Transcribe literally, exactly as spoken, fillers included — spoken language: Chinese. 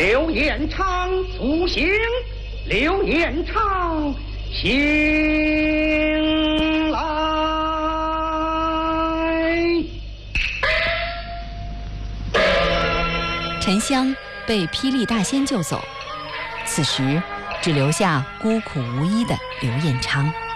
刘彦昌苏醒，刘彦昌醒来。 沉香被霹雳大仙救走，此时只留下孤苦无依的刘彦昌。